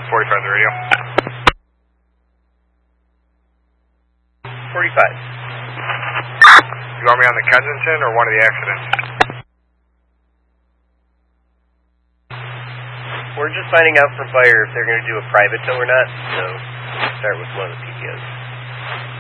45 the radio. 45. You want me on the Kensington or one of the accidents? We're just finding out from fire if they're going to do a private tow or not, so start with one of the PTOs.